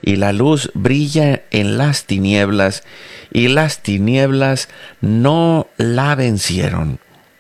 y la luz brilla en las tinieblas, y las tinieblas no la vencieron.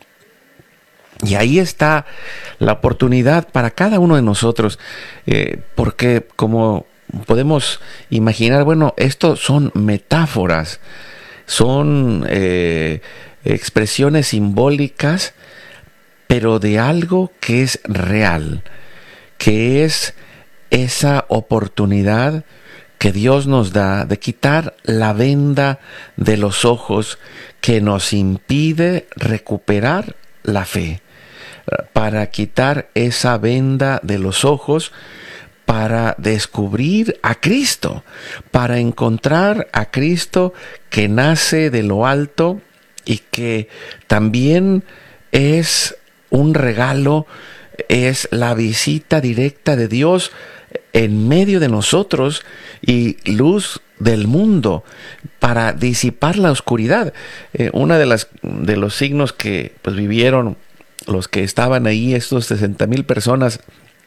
Y ahí está la oportunidad para cada uno de nosotros, porque como podemos imaginar, bueno, esto son metáforas, son expresiones simbólicas, pero de algo que es real, que es esa oportunidad que Dios nos da de quitar la venda de los ojos que nos impide recuperar la fe, para quitar esa venda de los ojos, para descubrir a Cristo, para encontrar a Cristo que nace de lo alto y que también es un regalo, es la visita directa de Dios en medio de nosotros y luz del mundo para disipar la oscuridad. Una de los signos que pues vivieron los que estaban ahí, estos 60,000 personas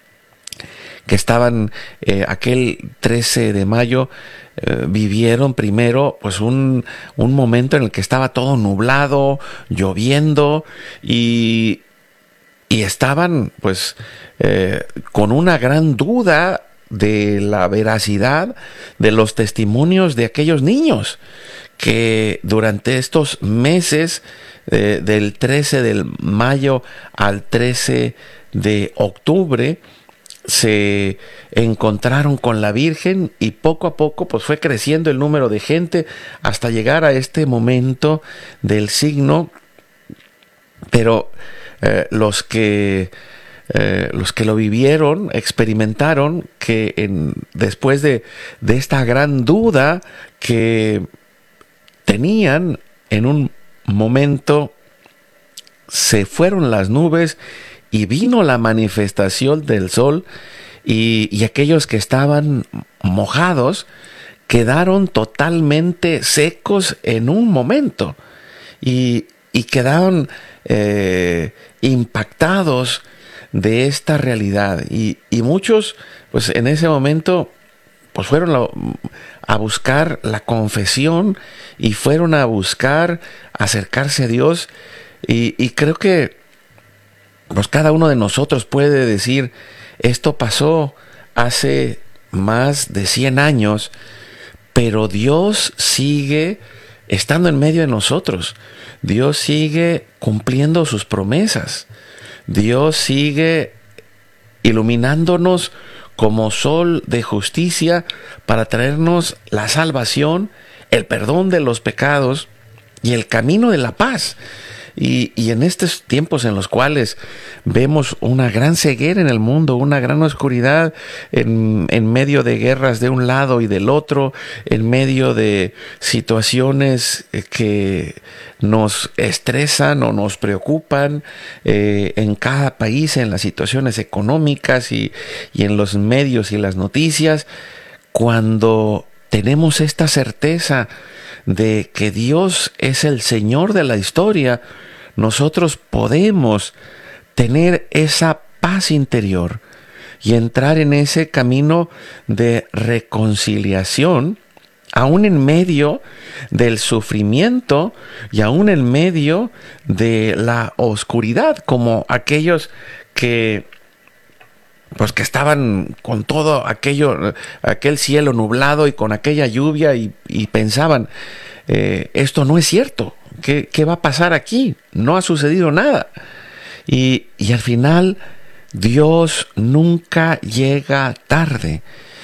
que estaban aquel 13 de mayo, vivieron primero pues un momento en el que estaba todo nublado, lloviendo, y estaban pues con una gran duda de la veracidad de los testimonios de aquellos niños que durante estos meses del 13 de mayo al 13 de octubre se encontraron con la Virgen, y poco a poco pues fue creciendo el número de gente hasta llegar a este momento del signo. Pero los que lo vivieron experimentaron que después de esta gran duda que tenían, en un momento se fueron las nubes y vino la manifestación del sol, y aquellos que estaban mojados quedaron totalmente secos en un momento, y quedaron impactados de esta realidad, y muchos pues en ese momento pues fueron a buscar la confesión y fueron a buscar acercarse a Dios, y creo que pues cada uno de nosotros puede decir: esto pasó hace más de 100 años, pero Dios sigue estando en medio de nosotros. Dios sigue cumpliendo sus promesas. Dios sigue iluminándonos como sol de justicia para traernos la salvación, el perdón de los pecados y el camino de la paz. Y en estos tiempos en los cuales vemos una gran ceguera en el mundo, una gran oscuridad en medio de guerras de un lado y del otro, en medio de situaciones que nos estresan o nos preocupan en cada país, en las situaciones económicas y en los medios y las noticias, cuando tenemos esta certeza de que Dios es el Señor de la historia, nosotros podemos tener esa paz interior y entrar en ese camino de reconciliación, aún en medio del sufrimiento y aún en medio de la oscuridad, como aquellos que pues que estaban con todo aquel cielo nublado y con aquella lluvia, y pensaban, esto no es cierto, ¿qué va a pasar aquí? No ha sucedido nada. Y al final Dios nunca llega tarde,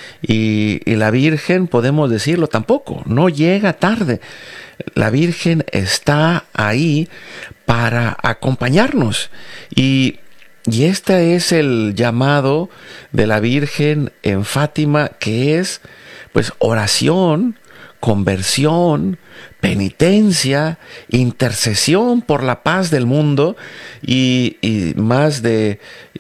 y la Virgen, podemos decirlo, tampoco, no llega tarde. La Virgen está ahí para acompañarnos, y este es el llamado de la Virgen en Fátima, que es pues oración, conversión, penitencia, intercesión por la paz del mundo, y más de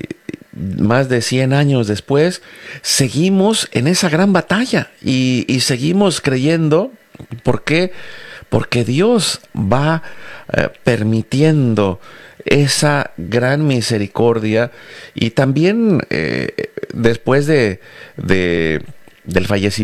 100 años después seguimos en esa gran batalla y seguimos creyendo. ¿Por qué? Porque Dios va permitiendo esa gran misericordia, y también después del fallecimiento